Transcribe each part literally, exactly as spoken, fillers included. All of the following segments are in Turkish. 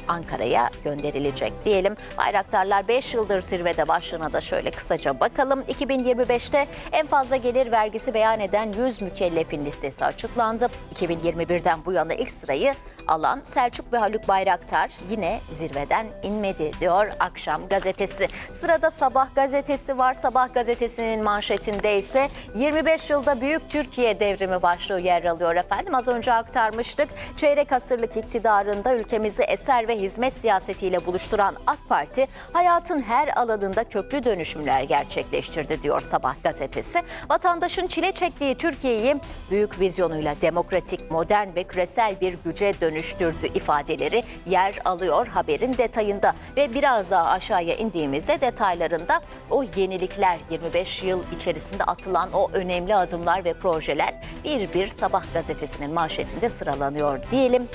Ankara'ya gönderilecek diyelim. Bayraktarlar beş yıldır zirvede, başlığına da şöyle kısaca bakalım. iki bin yirmi beşte en fazla gelir vergisi beyan eden yüz mükellefin listesi açıklandı. iki bin yirmi birden bu yana ilk sırayı alan Selçuk ve Haluk Bayraktar yine zirveden inmedi diyor Akşam Gazetesi. Sırada Sabah Gazetesi var. Sabah Gazetesi'nin manşetinde ise yirmi beş yılda Büyük Türkiye Devrimi başlığı yer alıyor efendim. Az önce aktarmıştık. Çeyrek asırlık iktidarında ülkemizi eser ve hizmet siyasetiyle buluşturan AK Parti hayatın her alanında köklü dönüşümler gerçekleştirdi diyor Sabah Gazetesi. Vatandaşın çile çektiği Türkiye'yi büyük vizyonuyla demokratik, modern ve küresel bir güce dönüştürdü ifadeleri yer alıyor haberin detayında. Ve biraz daha aşağıya indiğimizde detaylarında o yenilikler, yirmi beş yıl içerisinde atılan o önemli adımlar ve projeler bir bir Sabah Gazetesi'nin manşetinde sıralanıyor diyelim.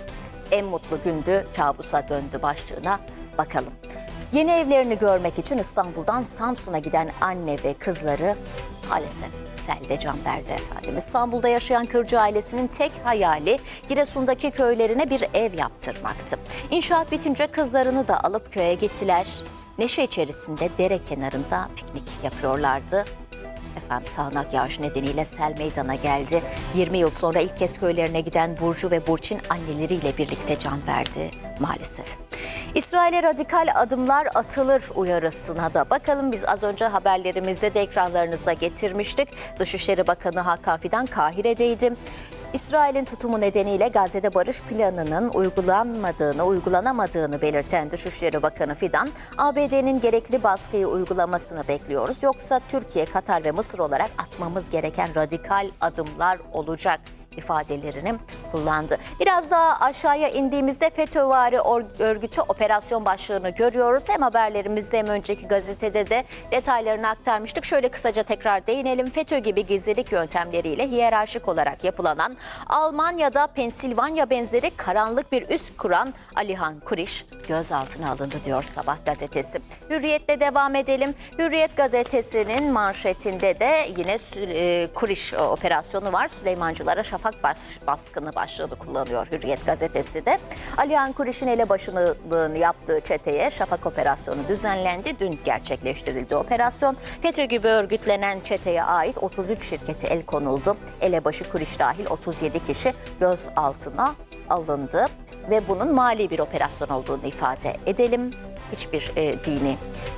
En mutlu gündü, kabusa döndü başlığına bakalım. Yeni evlerini görmek için İstanbul'dan Samsun'a giden anne ve kızları maalesef selde can verdi efendim. İstanbul'da yaşayan Kırcı ailesinin tek hayali Giresun'daki köylerine bir ev yaptırmaktı. İnşaat bitince kızlarını da alıp köye gittiler. Neşe içerisinde dere kenarında piknik yapıyorlardı. Efendim sağanak yağış nedeniyle sel meydana geldi. yirmi yıl sonra ilk kez köylerine giden Burcu ve Burçin anneleriyle birlikte can verdi maalesef. İsrail'e radikal adımlar atılır uyarısına da bakalım. Biz az önce haberlerimizde de ekranlarınıza getirmiştik. Dışişleri Bakanı Hakan Fidan Kahire'deydi. İsrail'in tutumu nedeniyle Gazze'de barış planının uygulanmadığını, uygulanamadığını belirten Dışişleri Bakanı Fidan, A B D'nin gerekli baskıyı uygulamasını bekliyoruz. Yoksa Türkiye, Katar ve Mısır olarak atmamız gereken radikal adımlar olacak ifadelerini kullandı. Biraz daha aşağıya indiğimizde FETÖ'vari örgütü operasyon başlığını görüyoruz. Hem haberlerimizde hem önceki gazetede de detaylarını aktarmıştık. Şöyle kısaca tekrar değinelim. FETÖ gibi gizlilik yöntemleriyle hiyerarşik olarak yapılanan Almanya'da Pensilvanya benzeri karanlık bir üs kuran Alihan Kuriş gözaltına alındı diyor Sabah Gazetesi. Hürriyet'le devam edelim. Hürriyet Gazetesi'nin manşetinde de yine e, Kuriş operasyonu var. Süleymancılara şafak bas, baskını başlığını kullanıyor Hürriyet Gazetesi de. Alihan Kuriş'in elebaşılığını yaptığı çeteye şafak operasyonu düzenlendi. Dün gerçekleştirildi operasyon. FETÖ gibi örgütlenen çeteye ait otuz üç şirkete el konuldu. Elebaşı Kuriş dahil otuz yedi kişi gözaltına alındı ve bunun mali bir operasyon olduğunu ifade edelim. Hiçbir e, dini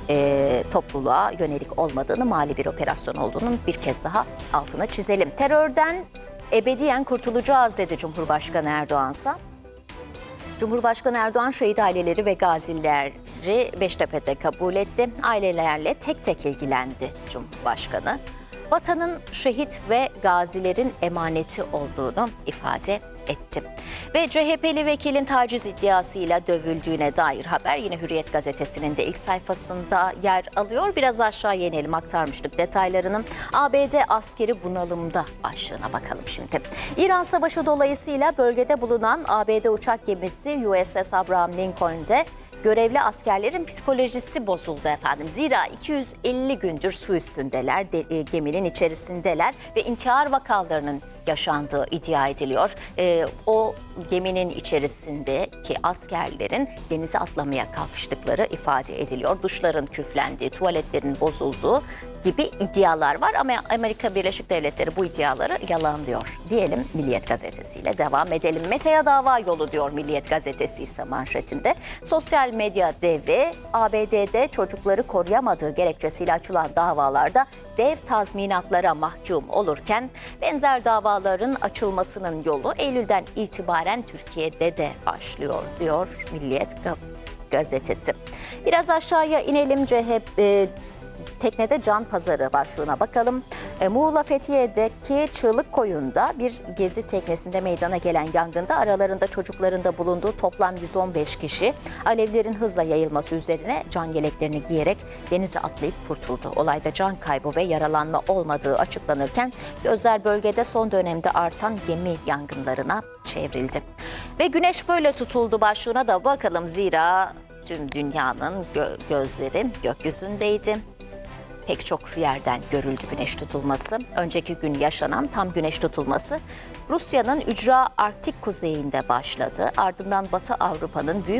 e, topluluğa yönelik olmadığını, mali bir operasyon olduğunun bir kez daha altına çizelim. Terörden ebediyen kurtulacağız dedi Cumhurbaşkanı Erdoğan'sa. Cumhurbaşkanı Erdoğan şehit aileleri ve gazileri Beştepe'de kabul etti. Ailelerle tek tek ilgilendi Cumhurbaşkanı. Vatanın şehit ve gazilerin emaneti olduğunu ifade etti. Ve C H P'li vekilin taciz iddiasıyla dövüldüğüne dair haber yine Hürriyet Gazetesi'nin de ilk sayfasında yer alıyor. Biraz aşağı inelim, aktarmıştık detaylarını. A B D askeri bunalımda başlığına bakalım şimdi. İran Savaşı dolayısıyla bölgede bulunan A B D uçak gemisi U S S Abraham Lincoln'de görevli askerlerin psikolojisi bozuldu efendim. Zira iki yüz elli gündür su üstündeler, de, geminin içerisindeler ve intihar vakalarının yaşandığı iddia ediliyor. E, o geminin içerisindeki askerlerin denize atlamaya kalkıştıkları ifade ediliyor. Duşların küflendiği, tuvaletlerin bozulduğu gibi iddialar var ama Amerika Birleşik Devletleri bu iddiaları yalanlıyor diyelim. Milliyet Gazetesi ile devam edelim. Mete'ye dava yolu diyor Milliyet Gazetesi ise manşetinde. Sosyal medya devi A B D'de çocukları koruyamadığı gerekçesiyle açılan davalarda dev tazminatlara mahkum olurken benzer davaların açılmasının yolu Eylül'den itibaren Türkiye'de de başlıyor diyor Milliyet Gazetesi. Biraz aşağıya inelim. C H P Teknede can pazarı başlığına bakalım. E, Muğla Fethiye'deki Çığlık Koyun'da bir gezi teknesinde meydana gelen yangında aralarında çocukların da bulunduğu toplam yüz on beş kişi alevlerin hızla yayılması üzerine can yeleklerini giyerek denize atlayıp kurtuldu. Olayda can kaybı ve yaralanma olmadığı açıklanırken gözler bölgede son dönemde artan gemi yangınlarına çevrildi. Ve güneş böyle tutuldu başlığına da bakalım, zira tüm dünyanın gö- gözleri gökyüzündeydi. Pek çok yerden görüldü güneş tutulması. Önceki gün yaşanan tam güneş tutulması Rusya'nın ücra Arktik kuzeyinde başladı. Ardından Batı Avrupa'nın büyük